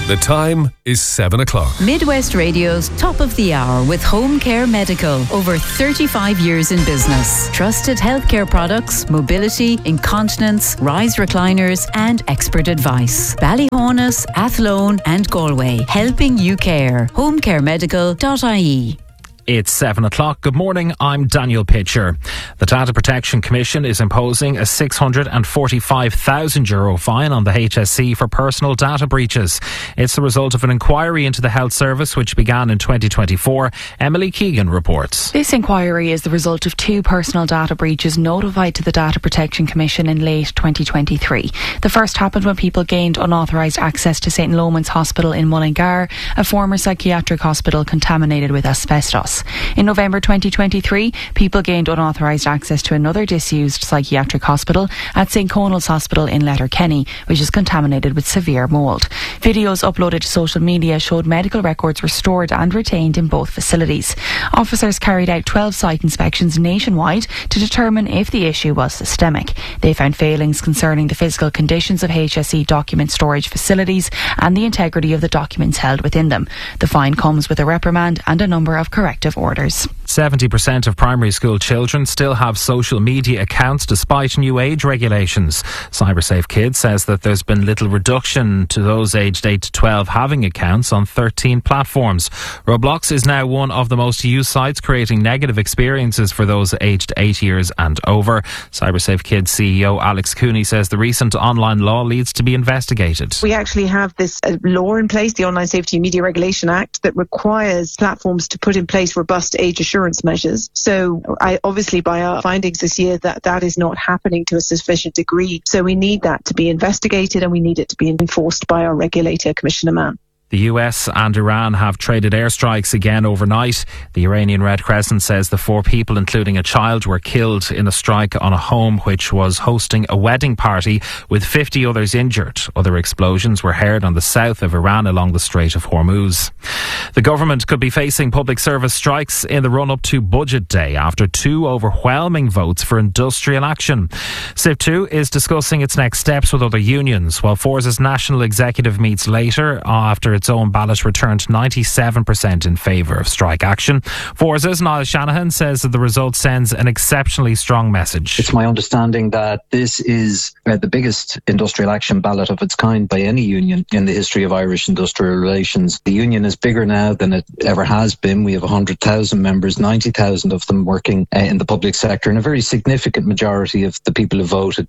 The time is 7 o'clock. Midwest Radio's Top of the Hour with Home Care Medical. Over 35 years in business. Trusted healthcare products, mobility, incontinence, rise recliners and expert advice. Ballyhonus, Athlone and Galway. Helping you care. homecaremedical.ie. It's 7 o'clock. Good morning, I'm Daniel Pitcher. The Data Protection Commission is imposing a €645,000 fine on the HSE for personal data breaches. It's the result of an inquiry into the health service which began in 2024. Emily Keegan reports. This inquiry is the result of 2 personal data breaches notified to the Data Protection Commission in late 2023. The first happened when people gained unauthorised access to St Loman's Hospital in Mullingar, a former psychiatric hospital contaminated with asbestos. In November 2023, people gained unauthorised access to another disused psychiatric hospital at St Conal's Hospital in Letterkenny, which is contaminated with severe mould. Videos uploaded to social media showed medical records were stored and retained in both facilities. Officers carried out 12 site inspections nationwide to determine if the issue was systemic. They found failings concerning the physical conditions of HSE document storage facilities and the integrity of the documents held within them. The fine comes with a reprimand and a number of corrective orders. 70% of primary school children still have social media accounts despite new age regulations. CyberSafe Kids says that there's been little reduction to those aged 8 to 12 having accounts on 13 platforms. Roblox is now one of the most used sites, creating negative experiences for those aged 8 years and over. CyberSafe Kids CEO Alex Cooney says the recent online law needs to be investigated. We actually have this law in place, the Online Safety and Media Regulation Act, that requires platforms to put in place robust age assurance measures. So obviously by our findings this year that is not happening to a sufficient degree. So we need that to be investigated and we need it to be enforced by our regulator, Commissioner Mann. The US and Iran have traded airstrikes again overnight. The Iranian Red Crescent says the 4 people, including a child, were killed in a strike on a home which was hosting a wedding party, with 50 others injured. Other explosions were heard on the south of Iran along the Strait of Hormuz. The government could be facing public service strikes in the run-up to Budget Day after 2 overwhelming votes for industrial action. SIP2 is discussing its next steps with other unions, while Forza's national executive meets later after its own ballot returned 97% in favour of strike action. Forza's Niall Shanahan says that the result sends an exceptionally strong message. It's my understanding that this is the biggest industrial action ballot of its kind by any union in the history of Irish industrial relations. The union is bigger now than it ever has been. We have 100,000 members, 90,000 of them working in the public sector, and a very significant majority of the people who voted,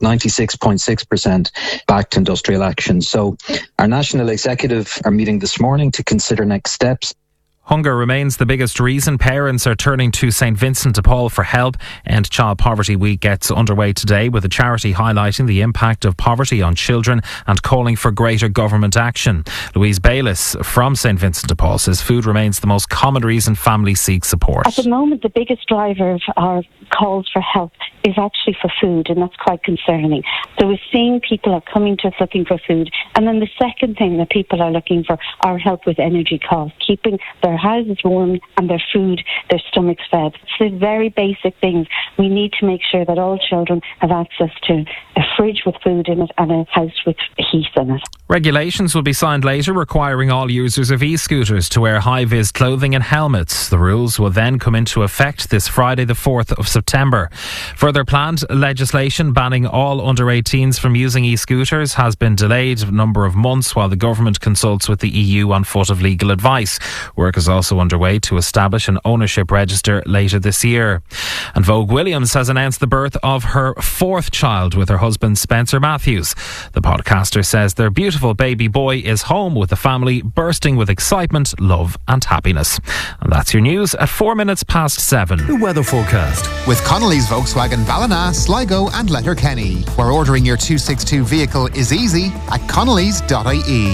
96.6%, backed industrial action. So our national executive are meeting this morning to consider next steps. Hunger remains the biggest reason parents are turning to St Vincent de Paul for help. End Child Poverty Week gets underway today with a charity highlighting the impact of poverty on children and calling for greater government action. Louise Bayliss from St Vincent de Paul says food remains the most common reason families seek support. At the moment, the biggest driver of our calls for help is actually for food, and that's quite concerning. So we're seeing people are coming to us looking for food, and then the second thing that people are looking for are help with energy costs, keeping their houses warm and their food, their stomachs fed. So the very basic things. We need to make sure that all children have access to a fridge with food in it and a house with heat in it. Regulations will be signed later requiring all users of e-scooters to wear high-vis clothing and helmets. The rules will then come into effect this Friday the 4th of September. Further planned legislation banning all under-18s from using e-scooters has been delayed a number of months while the government consults with the EU on foot of legal advice. Work is also underway to establish an ownership register later this year. And Vogue Williams has announced the birth of her 4th child with her husband Spencer Matthews. The podcaster says their beautiful baby boy is home with the family, bursting with excitement, love and happiness. And that's your news at 7:04. The weather forecast with Connolly's Volkswagen Ballina, Sligo and Letterkenny, where ordering your 262 vehicle is easy at connolly's.ie.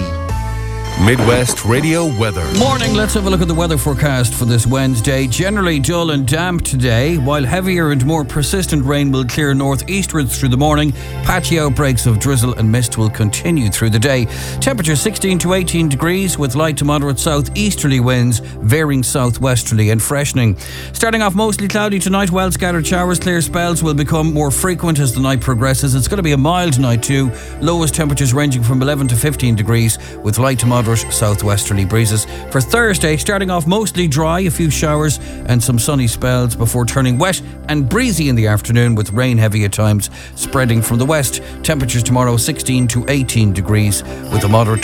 Midwest Radio weather. Morning, let's have a look at the weather forecast for this Wednesday. Generally dull and damp today, while heavier and more persistent rain will clear northeastwards through the morning. Patchy outbreaks of drizzle and mist will continue through the day. Temperature 16 to 18 degrees with light to moderate southeasterly winds, varying southwesterly and freshening. Starting off mostly cloudy tonight, well scattered showers, clear spells will become more frequent as the night progresses. It's going to be a mild night too. Lowest temperatures ranging from 11 to 15 degrees with light to moderate moderate southwesterly breezes. For Thursday, starting off mostly dry, a few showers and some sunny spells before turning wet and breezy in the afternoon with rain heavy at times spreading from the west. Temperatures tomorrow 16 to 18 degrees with a moderate